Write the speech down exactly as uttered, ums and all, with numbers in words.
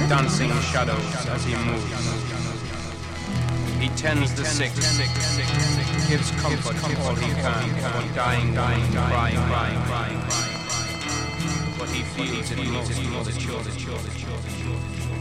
dancing shadows as he moves. He tends the sick, gives comfort to all he can, for dying, dying, crying, crying, crying. What he feels it most, the children, children, children, children.